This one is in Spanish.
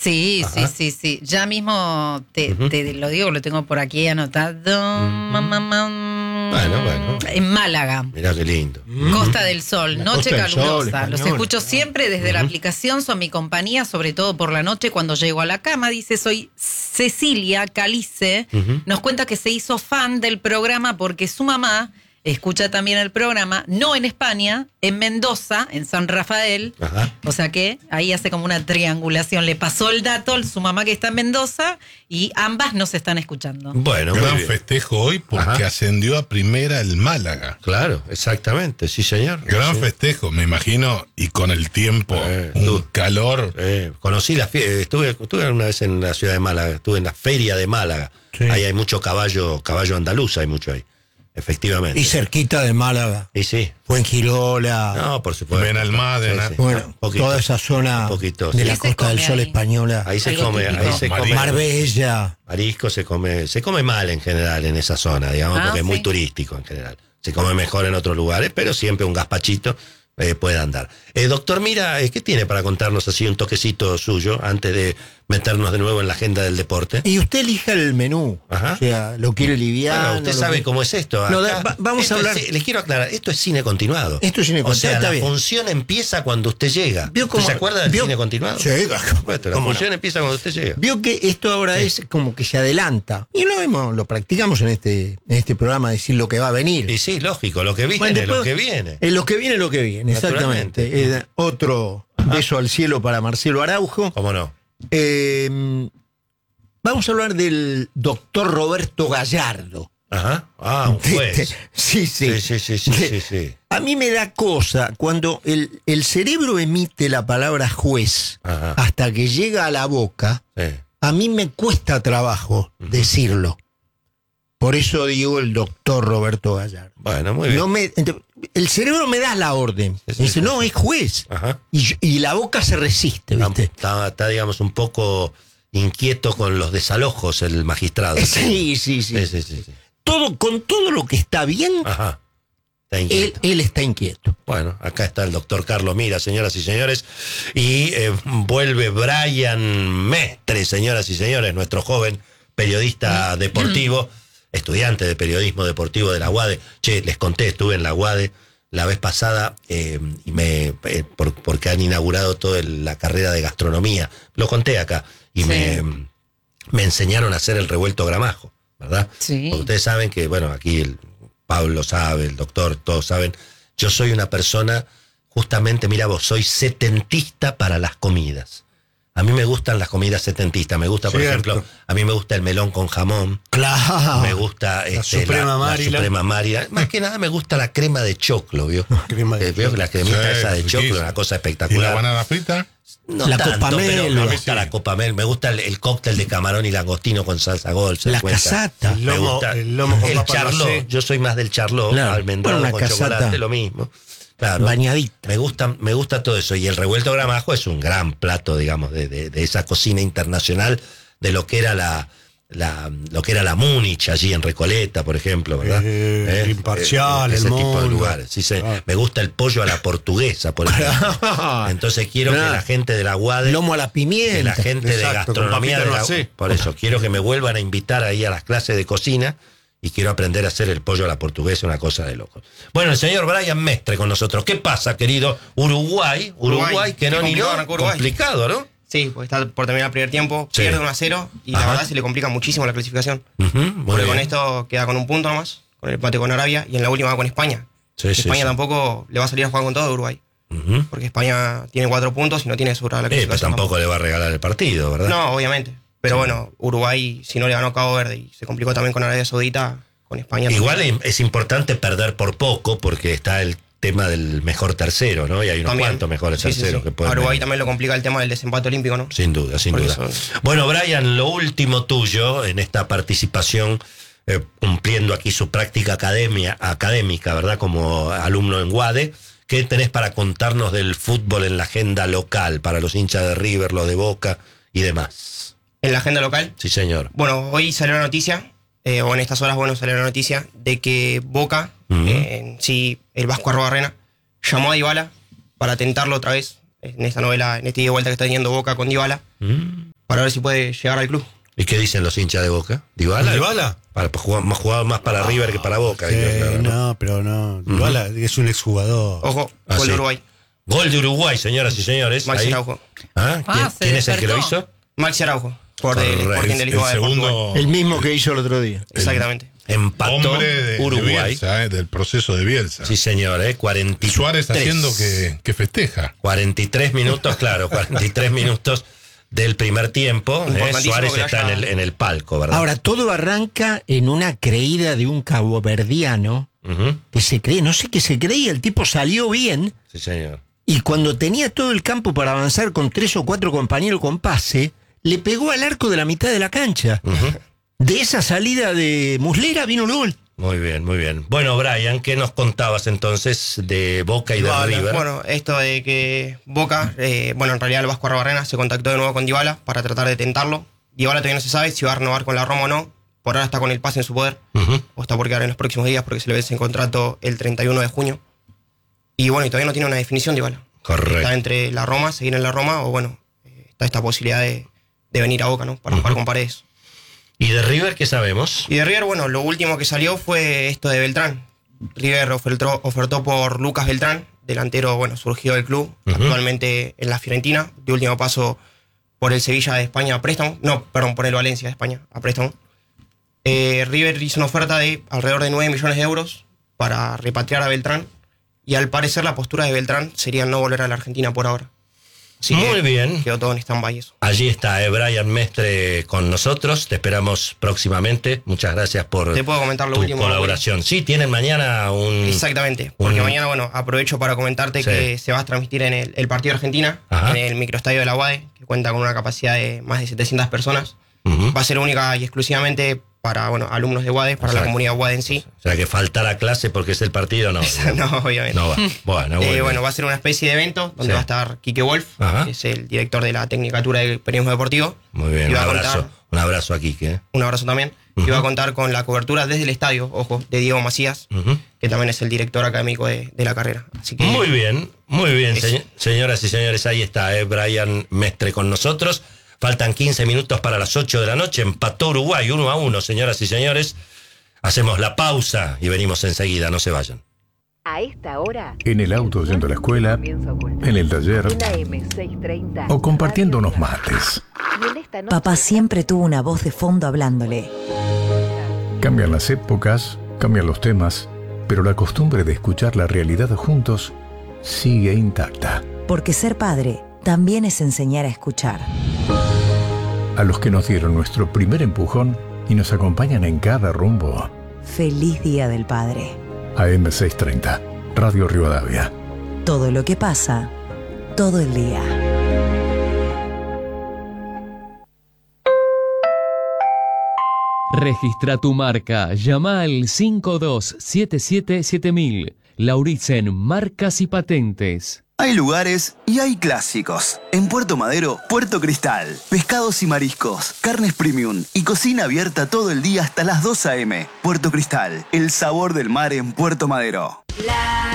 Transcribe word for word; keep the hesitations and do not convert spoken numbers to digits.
Sí, Ajá. sí, sí, sí. Ya mismo te, Uh-huh. te lo digo, lo tengo por aquí anotado. Uh-huh. Bueno, bueno. En Málaga. Mirá qué lindo. Costa del Sol, La noche Costa del Sol, calurosa. española, Los escucho claro. siempre desde Ujú. la aplicación, son mi compañía, sobre todo por la noche cuando llego a la cama. Dice, soy Cecilia Calice. Ujú. Nos cuenta que se hizo fan del programa porque su mamá escucha también el programa, no en España, en Mendoza, en San Rafael. Ajá. O sea que ahí hace como una triangulación. Le pasó el dato a su mamá que está en Mendoza y ambas nos están escuchando. Bueno, muy Gran bien. festejo hoy porque Ajá. ascendió a primera el Málaga. Claro, exactamente, sí, señor. Gran Sí. festejo, me imagino, y con el tiempo, Eh, un tú. calor. Eh, conocí la fie- estuve, estuve una vez en la ciudad de Málaga, estuve en la feria de Málaga. Sí. Ahí hay mucho caballo, caballo andaluz, hay mucho ahí. Efectivamente. Y cerquita de Málaga. Y sí. Fuengirola. No, por supuesto. Benalmádena. Sí, sí. Bueno, Un poquito. toda esa zona Un poquito, de sí. la ¿Qué se Costa del come Sol ahí? española. Ahí se Algo come, típico. ahí se come. Marbella. Marisco se come, se come mal en general en esa zona, digamos, Ah, porque es muy sí. turístico en general. Se come mejor en otros lugares, pero siempre un gazpachito eh, puede andar. Eh, doctor Mira, eh, ¿qué tiene para contarnos así un toquecito suyo antes de meternos de nuevo en la agenda del deporte? Y usted elija el menú. Ajá. O sea, lo quiere liviano. Bueno, usted lo sabe que- cómo es esto. No, Acá- da- va- vamos esto a hablar- es- les quiero aclarar, esto es cine continuado. Esto es cine O sea, continuado, está la bien. función empieza cuando usted llega. ¿Vio ¿Usted cómo- se acuerda del vio- cine continuado? Sí, Bueno, la cómo no. función empieza cuando usted llega. Vio que esto ahora es como que se adelanta. Y lo vemos, lo practicamos en este, en este programa, decir lo que va a venir. Y sí, lógico, lo que viene, Bueno, después- lo que viene. Eh, lo que viene, lo que viene, Naturalmente. exactamente. Eh, otro beso al cielo para Marcelo Araujo. ¿Cómo no? Eh, vamos a hablar del doctor Roberto Gallardo. Ajá. Ah, un juez. Sí, sí. Sí, sí, sí, sí, sí, sí. A mí me da cosa cuando el, el cerebro emite la palabra juez Ajá. hasta que llega a la boca, Sí. a mí me cuesta trabajo decirlo. Por eso digo el doctor Roberto Gallardo. Bueno, muy bien. No me, ent- el cerebro me da la orden. Sí, sí, Dice, sí, no, sí. es juez. Ajá. Y, yo- y la boca se resiste, Está, ¿viste? está- está, digamos, un poco inquieto con los desalojos el magistrado. Sí, sí, sí. Sí, sí, sí, sí. Todo, con todo lo que está bien, Ajá. Está él, inquieto. él está inquieto. Bueno, acá está el doctor Carlos Mira, señoras y señores. Y eh, vuelve Brian Mestre, señoras y señores, nuestro joven periodista deportivo, estudiante de periodismo deportivo de la UADE. Che, les conté, estuve en la UADE la vez pasada eh, y me eh, por- porque han inaugurado toda el- la carrera de gastronomía. Lo conté acá. Y Sí. me, me enseñaron a hacer el revuelto gramajo, ¿verdad? Sí. Porque ustedes saben que, bueno, aquí el Pablo sabe, el doctor, todos saben, yo soy una persona, justamente, mira vos, soy setentista para las comidas. A mí me gustan las comidas setentistas, me gusta, por Cierto. ejemplo, a mí me gusta el melón con jamón, Claro. me gusta este, Suprema la, Mari, la la- Suprema Mari. Más que nada me gusta la crema de choclo, ¿vio? Crema de Eh, ¿vio? La cremita Sí, esa de choclo, riquísimo. una cosa ¿Y espectacular. la banana frita? No La tanto, Copamel, pero la- me gusta la Copamel, me gusta el, el cóctel de camarón y langostino con salsa gol. ¿se La dan cuenta? casata. Me El lomo- gusta el lomo con el papa charlot, glacé. yo soy más del charlot, Claro. almendrado Bueno, una con casata chocolate, lo mismo. Claro. bañadita. Me gusta, me gusta todo eso. Y el revuelto gramajo es un gran plato, digamos, de, de, de esa cocina internacional, de lo que era la, la lo que era la Múnich allí en Recoleta, por ejemplo, ¿verdad? Eh, el Imparcial, ese el tipo de Mundo. lugares. Sí, sí. Ah. Me gusta el pollo a la portuguesa, por ejemplo. Entonces quiero Claro. que la gente de la UADE, Lomo a la pimienta. que la gente de Exacto, con gastronomía papita de la, glacé. por eso quiero que me vuelvan a invitar ahí a las clases de cocina y quiero aprender a hacer el pollo a la portuguesa, una cosa de loco. Bueno, el señor Brian Mestre con nosotros. ¿Qué pasa, querido? Uruguay, Uruguay, Uruguay. que no Qué ni no, complicado arrancó Uruguay. complicado, ¿no? Sí, porque está por terminar el primer tiempo, Sí. pierde uno a cero y Ajá. la verdad se le complica muchísimo la clasificación. Ujú, muy Porque bien. con esto queda con un punto nomás, con el empate con Arabia y en la última va con España. Sí, sí, España sí. tampoco le va a salir a jugar con todo Uruguay, Ujú. porque España tiene cuatro puntos y no tiene asegurada la Eh, pero clasificación. tampoco le va a regalar el partido, ¿verdad? No, obviamente. Pero bueno, Uruguay, si no le ganó a Cabo Verde y se complicó también con Arabia Saudita, con España. Igual también. es importante perder por poco porque está el tema del mejor tercero, ¿no? Y hay unos También. cuantos mejores Sí, sí, terceros sí. que pueden A Uruguay venir. también lo complica el tema del desempate olímpico, ¿no? Sin duda, sin Porque duda. son- Bueno, Brian, lo último tuyo en esta participación, eh, cumpliendo aquí su práctica academia, académica, ¿verdad? Como alumno en UADE, ¿qué tenés para contarnos del fútbol en la agenda local, para los hinchas de River, los de Boca y demás? En la agenda local, Sí, señor. bueno, hoy salió la noticia, eh, o en estas horas, bueno, salió la noticia de que Boca, Ujú. eh, en sí, el Vasco Arrobarrena, llamó a Dybala para tentarlo otra vez en esta novela, en este ida y vuelta que está teniendo Boca con Dybala. Mm. para ver si puede llegar al club. ¿Y qué dicen los hinchas de Boca? ¿Dybala? ¿Dybala? Para, para jugar, más jugado más para River que para Boca. Sí, digo, claro, ¿no? no, pero no. Dybala es un exjugador. Ojo, Ah, gol sí. de Uruguay. Gol de Uruguay, señoras y señores. Maxi Ahí. Araujo. ¿Ah? ¿Quién, Ah, se quién es el que lo despertó. hizo? Maxi Araujo, por el Correcto. Sporting de El, Lisboa de Portugal. segundo El mismo que hizo el otro día. Exactamente. Empató hombre de, de Uruguay. Bielsa, eh, del proceso de Bielsa. Sí, señor, ¿eh? cuarenta y tres. Suárez haciendo que, que festeja. cuarenta y tres minutos, claro, cuarenta y tres minutos del primer tiempo. ¿eh? Importantísimo Suárez que lo está en haya- el, en el palco, ¿verdad? Ahora, todo arranca en una creída de un caboverdiano Ujú. que se cree, no sé qué se creía, el tipo salió bien Sí, señor. y cuando tenía todo el campo para avanzar con tres o cuatro compañeros con pase, le pegó al arco de la mitad de la cancha. De esa salida de Muslera vino el gol. Muy bien, muy bien. Bueno, Brian, ¿qué nos contabas entonces de Boca y de Dybala. River? Bueno, esto de que Boca, eh, bueno, en realidad el Vasco Arbarrena se contactó de nuevo con Dybala para tratar de tentarlo. Dybala todavía no se sabe si va a renovar con la Roma o no. Por ahora está con el pase en su poder. Ujú. O está por quedar en los próximos días porque se le vence en contrato el treinta y uno de junio. Y bueno, y todavía no tiene una definición Dybala. Correcto. Está entre la Roma, seguir en la Roma, o bueno, eh, está esta posibilidad de, de venir a Boca, ¿no? Para jugar con Paredes. ¿Y de River qué sabemos? Y de River, bueno, lo último que salió fue esto de Beltrán. River ofertó, ofertó por Lucas Beltrán, delantero, bueno, surgido del club, Ujú. actualmente en la Fiorentina, de último paso por el Sevilla de España a préstamo, no, perdón, por el Valencia de España a préstamo. Eh, River hizo una oferta de alrededor de nueve millones de euros para repatriar a Beltrán, y al parecer la postura de Beltrán sería no volver a la Argentina por ahora. Así Muy que bien. quedó todo en stand-by eso. Allí está eh, Brian Mestre con nosotros. Te esperamos próximamente. Muchas gracias por Te puedo comentar lo tu último. colaboración. Sí, tienen mañana un... Exactamente, porque un- mañana, bueno, aprovecho para comentarte Sí. que se va a transmitir en el, el partido de Argentina, Ajá. en el microestadio de la U A D E, que cuenta con una capacidad de más de setecientas personas. Ujú. Va a ser única y exclusivamente para, bueno, alumnos de U A D E, para Exacto. la comunidad U A D E en sí. O sea, que faltar a clase porque es el partido, no. No, obviamente. No va. Bueno, Eh, muy bueno, bien. va a ser una especie de evento donde Sí. va a estar Quique Wolf, Ajá. que es el director de la Tecnicatura de Periodismo Deportivo. Muy bien, Y un va a abrazo. contar- Un abrazo aquí, ¿eh? Un abrazo también. Y va a contar con la cobertura desde el estadio, ojo, de Diego Macías, Ujú. que también es el director académico de, de la carrera. Así que Muy bien, muy bien, Eso. señ- señoras y señores, ahí está, eh, Brian Mestre con nosotros. Faltan quince minutos para las ocho de la noche, empató Uruguay uno a uno, señoras y señores. Hacemos la pausa y venimos enseguida, no se vayan. A esta hora. En el auto yendo a la escuela, en el taller En la M seiscientos treinta. o compartiendo unos mates. Y en esta noche- Papá siempre tuvo una voz de fondo hablándole. Cambian las épocas, cambian los temas, pero la costumbre de escuchar la realidad juntos sigue intacta. Porque ser padre también es enseñar a escuchar. A los que nos dieron nuestro primer empujón y nos acompañan en cada rumbo. Feliz Día del Padre. A M seiscientos treinta, Radio Rivadavia. Todo lo que pasa, todo el día. Registra tu marca. Llama al cinco dos siete siete siete mil. Lauritzen Marcas y Patentes. Hay lugares y hay clásicos. En Puerto Madero, Puerto Cristal. Pescados y mariscos, carnes premium y cocina abierta todo el día hasta las dos a eme. Puerto Cristal, el sabor del mar en Puerto Madero.